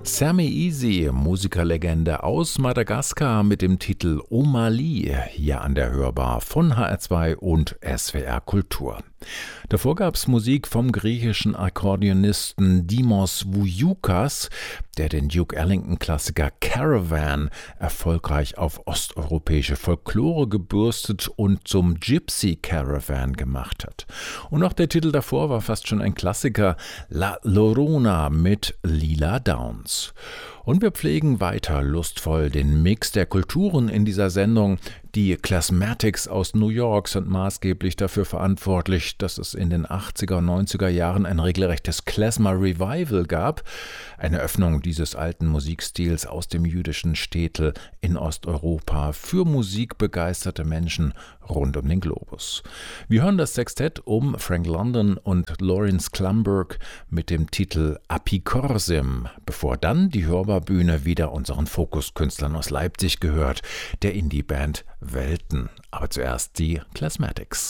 Sammy Easy, Musikerlegende aus Madagaskar mit dem Titel Omali, hier an der Hörbar von HR2 und SWR Kultur. Davor gab's Musik vom griechischen Akkordeonisten Dimos Vouyioukas, der den Duke Ellington-Klassiker Caravan erfolgreich auf osteuropäische Folklore gebürstet und zum Gypsy Caravan gemacht hat. Und auch der Titel davor war fast schon ein Klassiker, La Llorona mit Lila Downs. Und wir pflegen weiter lustvoll den Mix der Kulturen in dieser Sendung. Die Classmatics aus New York sind maßgeblich dafür verantwortlich, dass es in den 80er und 90er Jahren ein regelrechtes Klezmer-Revival gab. Eine Öffnung dieses alten Musikstils aus dem jüdischen Städtel in Osteuropa für musikbegeisterte Menschen rund um den Globus. Wir hören das Sextett um Frank London und Lawrence Klumberg mit dem Titel Apikorsim, bevor dann die Hörbarbühne wieder unseren Fokuskünstlern aus Leipzig gehört, der Indie-Band Welten. Aber zuerst die Classmatics.